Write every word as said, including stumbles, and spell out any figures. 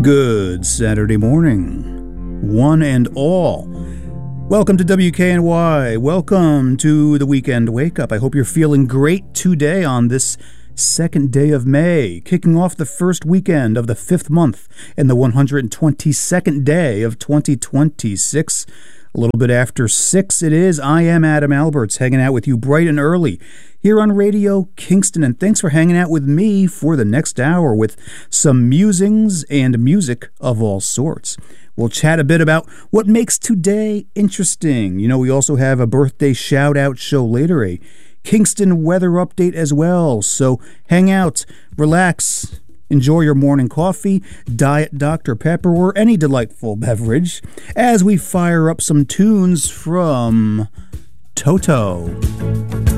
Good Saturday morning, one and all. Welcome to W K N Y. Welcome to the Weekend Wake Up. I hope you're feeling great today on this second day of May, kicking off the first weekend of the fifth month and the one hundred twenty-second day of twenty twenty-six. A little bit after six it is. I am Adam Alberts, hanging out with you bright and early here on Radio Kingston, and thanks for hanging out with me for the next hour with some musings and music of all sorts. We'll chat a bit about what makes today interesting. You know, we also have a birthday shout-out show later, a Kingston weather update as well. So hang out, relax, enjoy your morning coffee, Diet Doctor Pepper, or any delightful beverage as we fire up some tunes from Toto.